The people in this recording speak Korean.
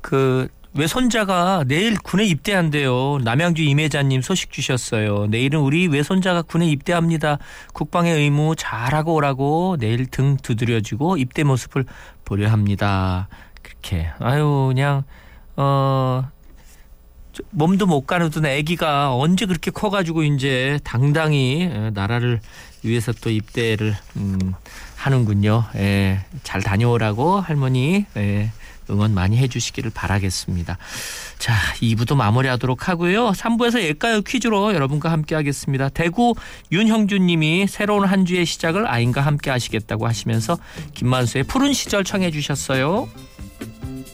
그 외손자가 내일 군에 입대한대요. 남양주 임혜자님 소식 주셨어요. 내일은 우리 외손자가 군에 입대합니다. 국방의 의무 잘하고 오라고 내일 등 두드려주고 입대 모습을 보려 합니다. 그렇게 아유 그냥 몸도 못 가누던 아기가 언제 그렇게 커가지고 이제 당당히 나라를 위해서 또 입대를 하는군요. 예, 잘 다녀오라고 할머니 응원 많이 해주시기를 바라겠습니다. 자, 2부도 마무리하도록 하고요. 3부에서 예가요 퀴즈로 여러분과 함께 하겠습니다. 대구 윤형준 님이 새로운 한 주의 시작을 아인과 함께 하시겠다고 하시면서 김만수의 푸른 시절 청해 주셨어요.